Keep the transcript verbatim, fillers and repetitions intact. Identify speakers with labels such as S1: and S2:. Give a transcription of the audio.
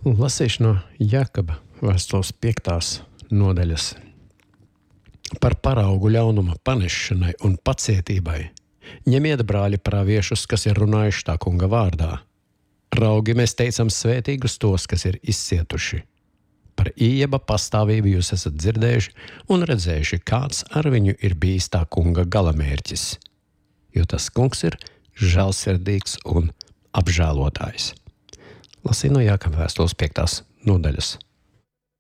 S1: Lasīšu no Jākaba vēstules piektās nodaļas. Par paraugu ļaunuma panešanai un pacietībai. Ņemiet, brāļi, praviešus, kas ir runājuši tā kunga vārdā. Raugi mēs teicam svētīgus tos, kas ir izcietuši. Par Ieba pastāvību jūs esat dzirdējuši un redzējuši, kāds ar viņu ir bijis tā kunga galamērķis. Jo tas kungs ir žēlsirdīgs un apžēlotājs. Lasīju no Jākaba vēstules piektās nodaļas.